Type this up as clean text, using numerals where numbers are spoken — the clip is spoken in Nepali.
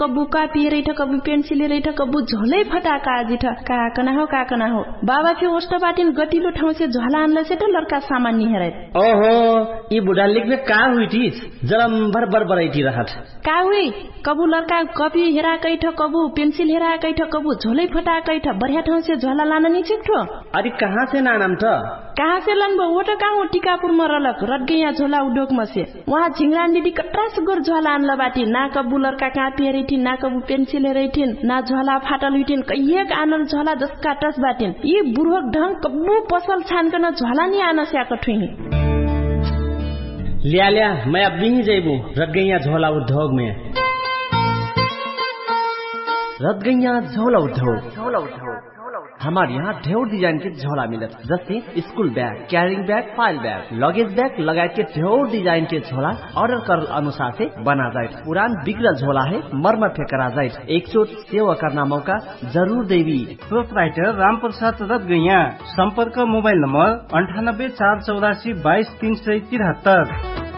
कबू कापी रही था कबू पेंसिल रही था कबू झोलै फटाका आजी था काकना हो बाबा फिर ओस्ट बाटिन गतिलो ठाउँ से झोला आनले से त लड़का सामान नि हेरे ओहो ई बुढा लेख्ने का हुई थी जलम भर बराइटी रहत का हुई कबू लड़का कॉपी हेरा कै ठ कबू पेंसिल हेरा कै ठ कबू झोलै फटाकै ठ बढ़िया ठाउँ से झोला लान नि छिक्ठो अरे कहाँ से नाम त कहाँ से लनबो वो त कहाँ टिकापुर में रलक रटगैया झोला उद्योग में से वहाँ झिंगरान दीदी कट्रास गोर झोला आनला बाटी ना कबू लड़का कापी हेरिथिन ना कबू पेंसिल हेरिथिन ना झोला फाटल हुइथिन कहिएक आनल झोला जसका टस बाटिन यी बुढ़क ढंग कबू पसल छानकन झोला नि आन स्याक ठुही लिया मैं अब भी जैबू रटगैया झोला उद्योग में रटगैया झोला उद्योग हमारे यहाँ ढेर डिजाइन के झोला मिलत जैसे school bag carrying bag file bag luggage bag लगायत के ढेर डिजाइन के झोला ऑर्डर कर अनुसार से बना जाए पुरान बिगड़ल झोला है मरम्मत करा जाए एक चोट सेवा करना मौका जरूर देवी प्रोपराइटर रामप्रसाद रटगैया संपर्क मोबाइल नंबर 98 484 22 373